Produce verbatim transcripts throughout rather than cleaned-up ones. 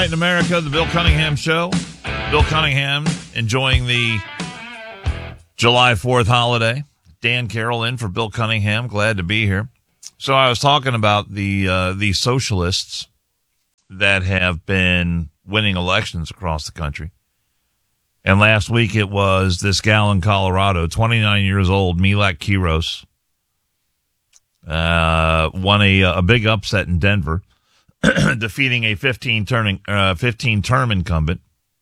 In America, the Bill Cunningham Show. Bill Cunningham enjoying the July fourth holiday. Dan Carroll in for Bill Cunningham. Glad to be here. So I was talking about the uh, the socialists that have been winning elections across the country. And last week it was this gal in Colorado, twenty-nine years old, Milak Kiros, uh, won a, a big upset in Denver, defeating a fifteen turning, uh, fifteen term incumbent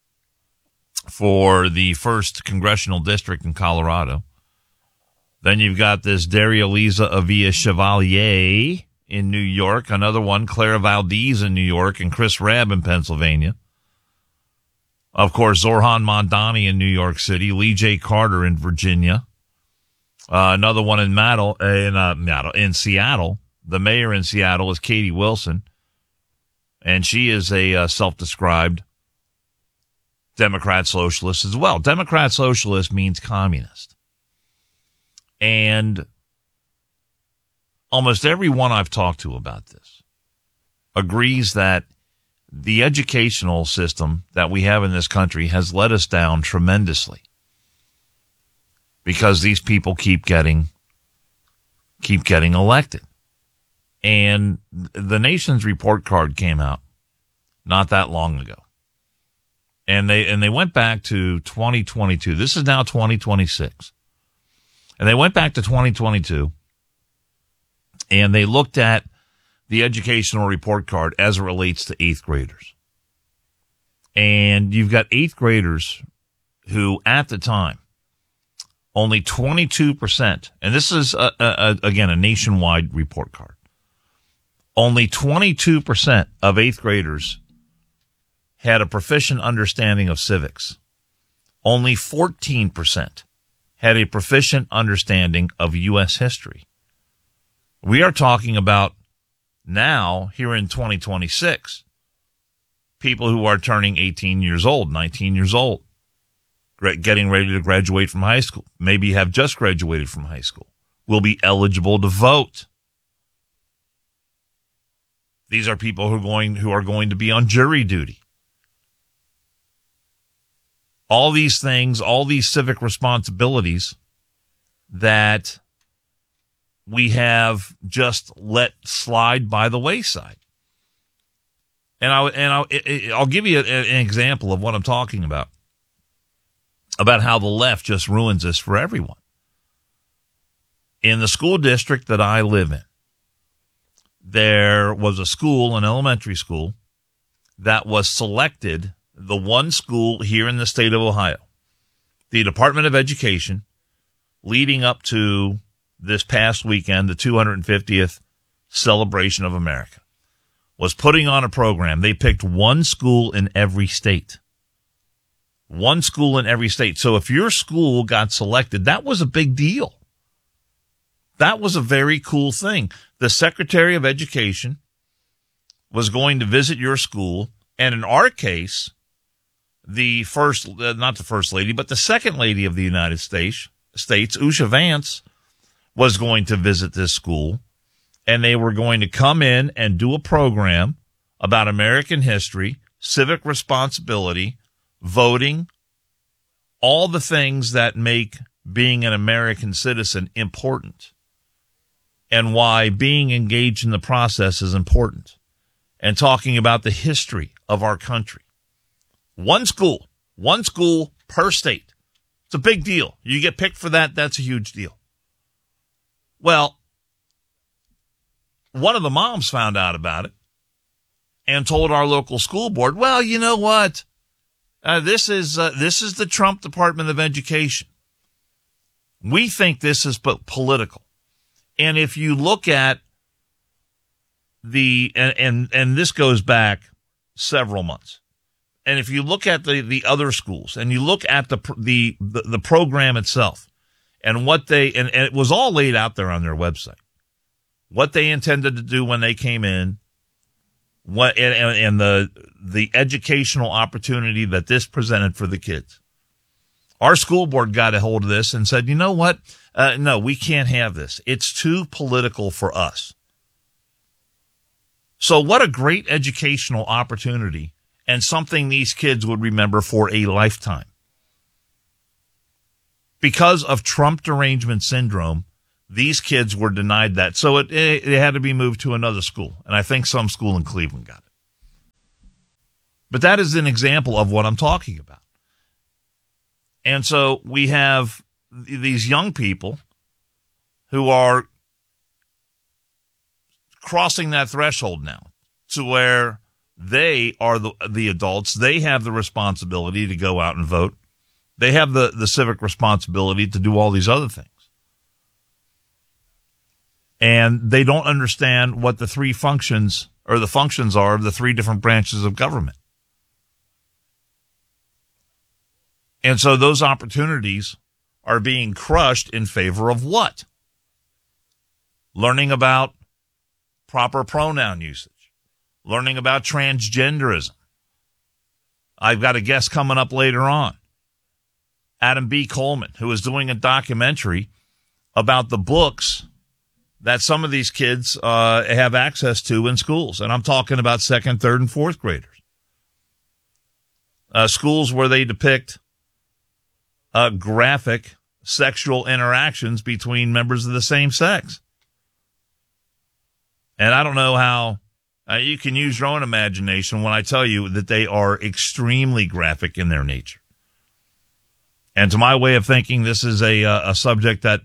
for the first congressional district in Colorado. Then you've got this Daria-Liza Avila Chevalier in New York, another one, Clara Valdez in New York, and Chris Rabb in Pennsylvania. Of course, Zoran Mondani in New York City, Lee J. Carter in Virginia, uh, another one in Mattle, uh, in, uh, in Seattle. The mayor in Seattle is Katie Wilson. And she is a uh, self-described Democrat socialist as well. Democrat socialist means communist. And almost everyone I've talked to about this agrees that the educational system that we have in this country has let us down tremendously because these people keep getting, keep getting elected. And the nation's report card came out not that long ago. And they, and they went back to twenty twenty-two. This is now twenty twenty-six. And they went back to twenty twenty-two and they looked at the educational report card as it relates to eighth graders. And you've got eighth graders who at the time, only twenty-two percent, and this is a, a, a, again, a nationwide report card. Only twenty-two percent of eighth graders had a proficient understanding of civics. Only fourteen percent had a proficient understanding of U S history. We are talking about now, here in twenty twenty-six, people who are turning eighteen years old, nineteen years old, getting ready to graduate from high school, maybe have just graduated from high school, will be eligible to vote. These are people who are going, who are going to be on jury duty. All these things, all these civic responsibilities that we have just let slide by the wayside. And I and I I'll give you a, an example of what I'm talking about. About how the left just ruins this for everyone. In the school district that I live in, there was a school, an elementary school, that was selected, the one school here in the state of Ohio. The Department of Education, leading up to this past weekend, the two hundred fiftieth celebration of America, was putting on a program. They picked one school in every state. One school in every state. So if your school got selected, that was a big deal. That was a very cool thing. The Secretary of Education was going to visit your school, and in our case, the first, uh, not the first lady, but the second lady of the United States, States, Usha Vance, was going to visit this school, and they were going to come in and do a program about American history, civic responsibility, voting, all the things that make being an American citizen important, and why being engaged in the process is important, and talking about the history of our country. One school, one school per state. It's a big deal. You get picked for that, that's a huge deal. Well, one of the moms found out about it and told our local school board, well, you know what? Uh, this is uh, this is the Trump Department of Education. We think this is po- political. And if you look at the, and, and, and this goes back several months. And if you look at the, the other schools and you look at the, the, the, the program itself and what they, and, and it was all laid out there on their website, what they intended to do when they came in, what, and, and the, the educational opportunity that this presented for the kids. Our school board got a hold of this and said, you know what? Uh, no, we can't have this. It's too political for us. So what a great educational opportunity and something these kids would remember for a lifetime. Because of Trump derangement syndrome, these kids were denied that. So it, it, it had to be moved to another school. And I think some school in Cleveland got it. But that is an example of what I'm talking about. And so we have these young people who are crossing that threshold now to where they are the, the adults. They have the responsibility to go out and vote. They have the, the civic responsibility to do all these other things. And they don't understand what the three functions or the functions are of the three different branches of government. And so those opportunities are being crushed in favor of what? Learning about proper pronoun usage, learning about transgenderism. I've got a guest coming up later on, Adam B. Coleman, who is doing a documentary about the books that some of these kids uh, have access to in schools. And I'm talking about second, third, and fourth graders. Uh, schools where they depict uh, graphic sexual interactions between members of the same sex. And I don't know how uh, you can use your own imagination when I tell you that they are extremely graphic in their nature. And to my way of thinking, this is a, a subject that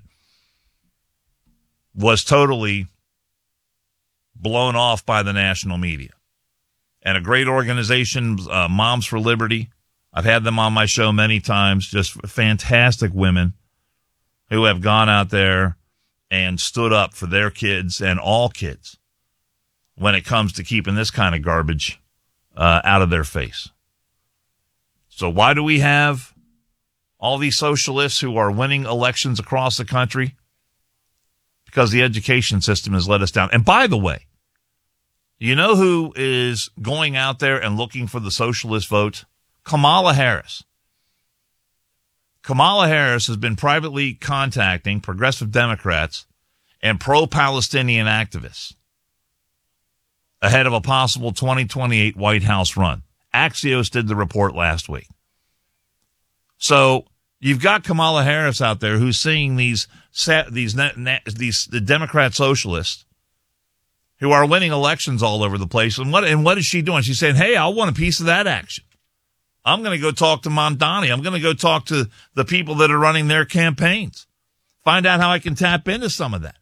was totally blown off by the national media. And a great organization, uh, Moms for Liberty. I've had them on my show many times, just fantastic women who have gone out there and stood up for their kids and all kids when it comes to keeping this kind of garbage uh, out of their face. So why do we have all these socialists who are winning elections across the country? Because the education system has let us down. And by the way, you know who is going out there and looking for the socialist vote? Kamala Harris. Kamala Harris has been privately contacting progressive Democrats and pro-Palestinian activists ahead of a possible twenty twenty-eight White House run. Axios did the report last week. So you've got Kamala Harris out there who's seeing these these these the Democrat socialists who are winning elections all over the place. And what and what is she doing? She's saying, "Hey, I want a piece of that action. I'm going to go talk to Mondani. I'm going to go talk to the people that are running their campaigns. Find out how I can tap into some of that."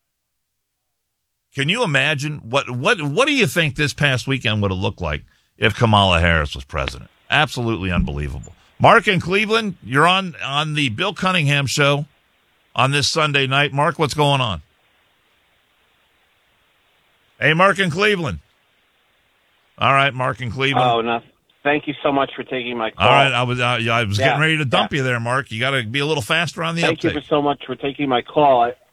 Can you imagine what what what do you think this past weekend would have looked like if Kamala Harris was president? Absolutely unbelievable. Mark in Cleveland, you're on on the Bill Cunningham show on this Sunday night. Mark, what's going on? Hey, Mark in Cleveland. All right, Mark in Cleveland. Oh, no. Thank you so much for taking my call. All right, I was uh, I was yeah, getting ready to dump yeah. you there, Mark. You got to be a little faster on the Thank uptake. Thank you for so much for taking my call. I,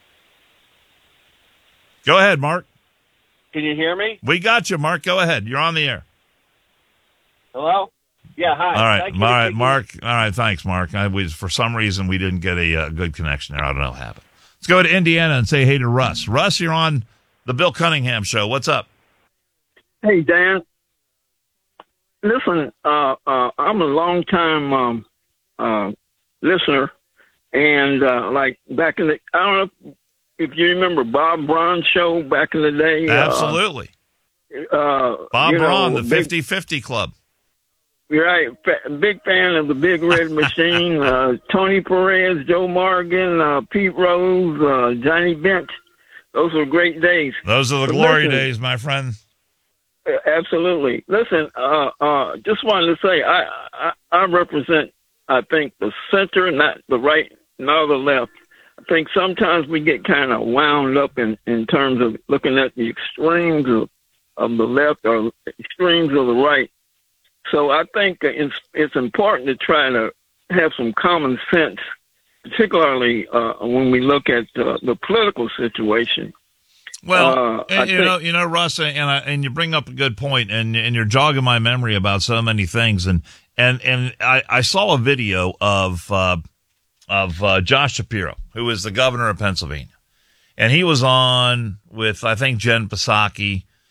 Go ahead, Mark. Can you hear me? We got you, Mark. Go ahead. You're on the air. Hello? Yeah, hi. All right, Thank all right, taking... Mark. All right, thanks, Mark. I was for some reason we didn't get a uh, good connection there. I don't know what happened. Let's go to Indiana and say hey to Russ. Russ, you're on the Bill Cunningham show. What's up? Hey, Dan. Listen, uh, uh, I'm a long-time um, uh, listener, and uh, like back in the, I don't know if you remember Bob Braun's show back in the day. Absolutely. Uh, uh, Bob Braun, know, the fifty-fifty Club. You're right. Fa- big fan of the Big Red Machine. uh, Tony Perez, Joe Morgan, uh, Pete Rose, uh, Johnny Bench. Those were great days. Those are the but glory listen, days, my friend. Absolutely. Listen, uh, uh, just wanted to say I, I, I represent, I think, the center, not the right, nor the left. I think sometimes we get kind of wound up in, in terms of looking at the extremes of, of the left or extremes of the right. So I think it's, it's important to try to have some common sense, particularly uh, when we look at uh, the political situation. Well, uh, and, you think, know, you know, Russ, and I, and you bring up a good point, and and you're jogging my memory about so many things, and and and I, I saw a video of uh, of uh, Josh Shapiro, who is the governor of Pennsylvania, and he was on with I think Jen Psaki,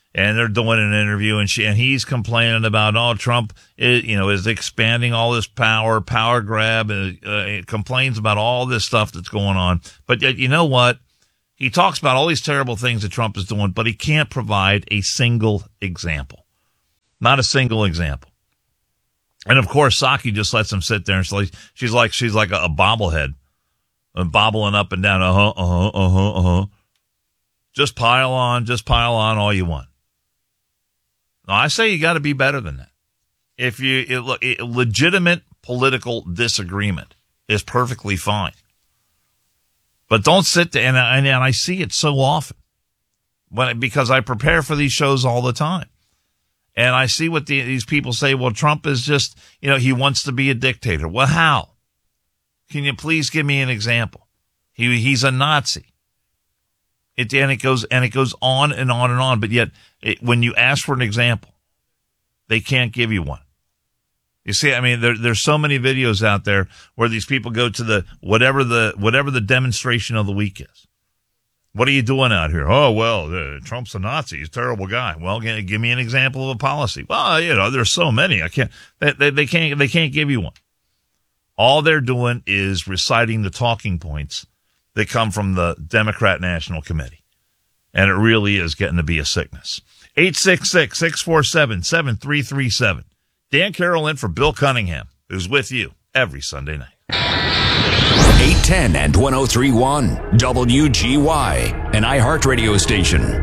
and they're doing an interview, and she and he's complaining about, oh, Trump is, you know, is expanding all this power, power grab, and uh, he complains about all this stuff that's going on. But yet, you know what? He talks about all these terrible things that Trump is doing, but he can't provide a single example. Not a single example. And of course, Psaki just lets him sit there, and she's like, she's like, she's like a, a bobblehead, uh, bobbling up and down. Uh huh, uh huh, uh huh, uh huh. Just pile on, just pile on all you want. Now, I say you got to be better than that. If you it, it, legitimate political disagreement is perfectly fine, but don't sit there. And I, and I see it so often when because I prepare for these shows all the time. And I see what the, these people say, well, Trump is just, you know, he wants to be a dictator. Well, how? Can you please give me an example? He he's a Nazi. It, and it goes and it goes on and on and on. But yet, it, when you ask for an example, they can't give you one. You see, I mean, there, there's so many videos out there where these people go to the whatever the whatever the demonstration of the week is. What are you doing out here? Oh, well, uh, Trump's a Nazi. He's a terrible guy. Well, g- give me an example of a policy. Well, you know, there's so many. I can't. They, they, they can't. They can't give you one. All they're doing is reciting the talking points that come from the Democrat National Committee, and it really is getting to be a sickness. eight six six, six four seven, seven three three seven. Dan Carroll in for Bill Cunningham, who's with you every Sunday night. eight ten and one oh three point one W G Y, an iHeartRadio station.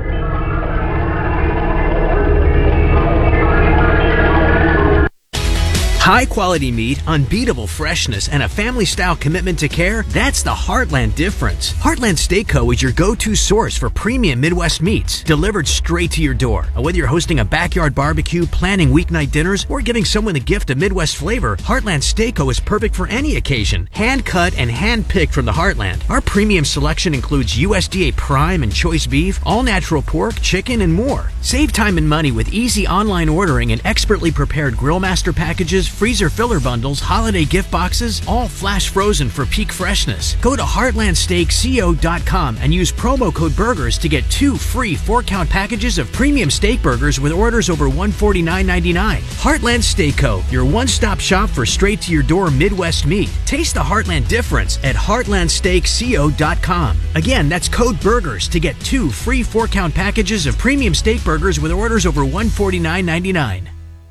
High-quality meat, unbeatable freshness, and a family-style commitment to care, that's the Heartland difference. Heartland Steak Co. is your go-to source for premium Midwest meats, delivered straight to your door. Whether you're hosting a backyard barbecue, planning weeknight dinners, or giving someone a gift of Midwest flavor, Heartland Steak Co. is perfect for any occasion. Hand-cut and hand-picked from the Heartland. Our premium selection includes U S D A prime and choice beef, all-natural pork, chicken, and more. Save time and money with easy online ordering and expertly prepared Grillmaster packages, freezer filler bundles, holiday gift boxes, all flash frozen for peak freshness. Go to heartland steak co dot com and use promo code BURGERS to get two free four-count packages of premium steak burgers with orders over one hundred forty-nine ninety-nine. Heartland Steak Co., your one-stop shop for straight-to-your-door Midwest meat. Taste the Heartland difference at heartland steak co dot com. Again, that's code BURGERS to get two free four-count packages of premium steak burgers with orders over one hundred forty-nine ninety-nine.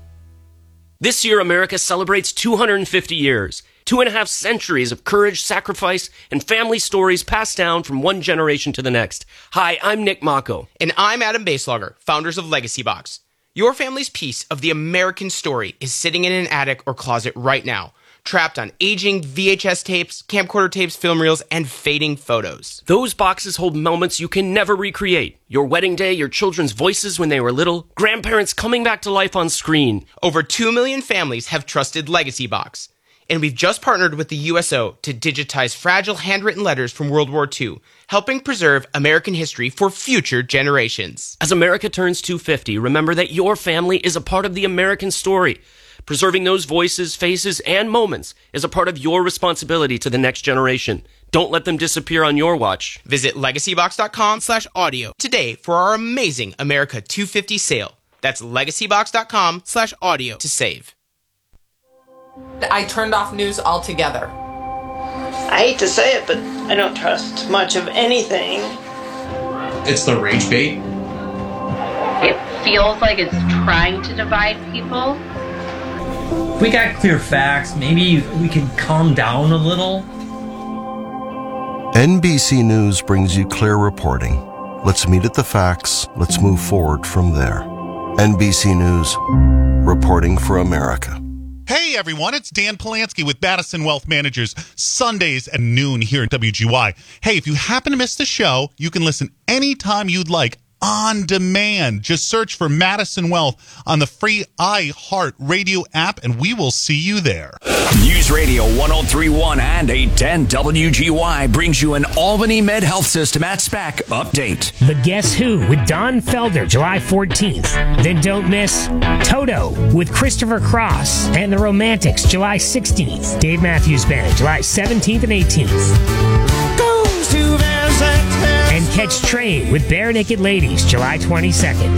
This year, America celebrates two hundred fifty years, two and a half centuries of courage, sacrifice, and family stories passed down from one generation to the next. Hi, I'm Nick Mako. And I'm Adam Baselogger, founders of Legacy Box. Your family's piece of the American story is sitting in an attic or closet right now, trapped on aging V H S tapes, camcorder tapes, film reels, and fading photos. Those boxes hold moments you can never recreate. Your wedding day, your children's voices when they were little, grandparents coming back to life on screen. Over two million families have trusted Legacy Box. And we've just partnered with the U S O to digitize fragile handwritten letters from World War Two, helping preserve American history for future generations. As America turns two hundred fifty, remember that your family is a part of the American story. Preserving those voices, faces, and moments is a part of your responsibility to the next generation. Don't let them disappear on your watch. Visit legacybox.com slash audio today for our amazing America two fifty sale. That's legacybox.com slash audio to save. I turned off news altogether. I hate to say it, but I don't trust much of anything. It's the rage bait. It feels like it's trying to divide people. If we got clear facts, maybe we can calm down a little. N B C News brings you clear reporting. Let's meet at the facts. Let's move forward from there. N B C News, reporting for America. Hey everyone, it's Dan Polanski with Madison Wealth Managers, Sundays at noon here at W G Y. Hey, if you happen to miss the show, you can listen anytime you'd like on demand. Just search for Madison Wealth on the free iHeartRadio app, and we will see you there. News Radio one oh three point one and eight ten W G Y brings you an Albany Med Health System at SPAC update. The Guess Who with Don Felder, July fourteenth. Then don't miss Toto with Christopher Cross and the Romantics, July sixteenth. Dave Matthews Band, July seventeenth and eighteenth. And Catch Train with Bare Naked Ladies July twenty-second.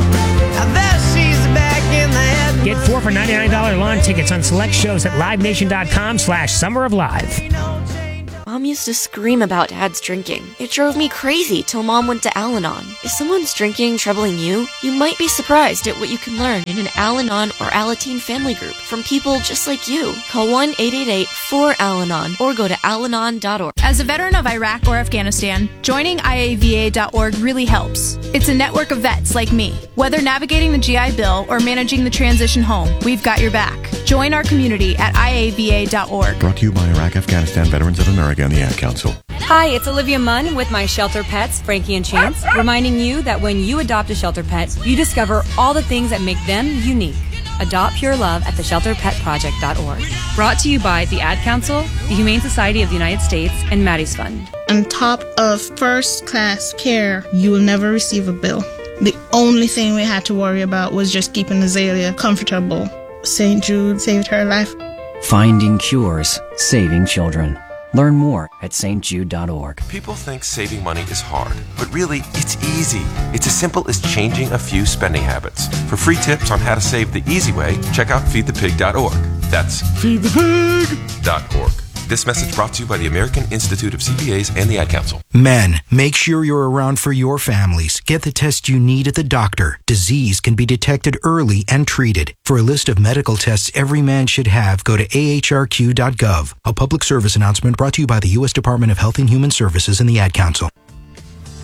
Get four for ninety-nine dollars lawn tickets on select shows at livenation.com slash summer of live. Mom used to scream about Dad's drinking. It drove me crazy till Mom went to Al-Anon. Is someone's drinking troubling you? You might be surprised at what you can learn in an Al-Anon or Alateen family group from people just like you. Call one eight eight eight four Al Anon or go to al anon dot org. As a veteran of Iraq or Afghanistan, joining I A V A dot org really helps. It's a network of vets like me. Whether navigating the G I Bill or managing the transition home, we've got your back. Join our community at I A V A dot org. Brought to you by Iraq Afghanistan Veterans of America and the Ad Council. Hi, it's Olivia Munn with my shelter pets, Frankie and Chance, reminding you that when you adopt a shelter pet, you discover all the things that make them unique. Adopt Pure Love at the shelter pet project dot org. Brought to you by the Ad Council, the Humane Society of the United States, and Maddie's Fund. On top of first-class care, you will never receive a bill. The only thing we had to worry about was just keeping Azalea comfortable. Saint Jude saved her life. Finding cures, saving children. Learn more at st jude dot org. People think saving money is hard, but really, it's easy. It's as simple as changing a few spending habits. For free tips on how to save the easy way, check out feed the pig dot org. That's feed the pig dot org. This message brought to you by the American Institute of C P As and the Ad Council. Men, make sure you're around for your families. Get the test you need at the doctor. Disease can be detected early and treated. For a list of medical tests every man should have, go to A H R Q dot gov. A public service announcement brought to you by the U S Department of Health and Human Services and the Ad Council.